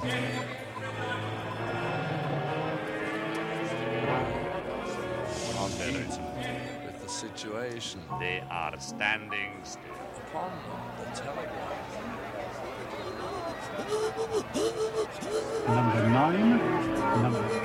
With the situation. They are standing still. Upon the telegraph. Number 9, number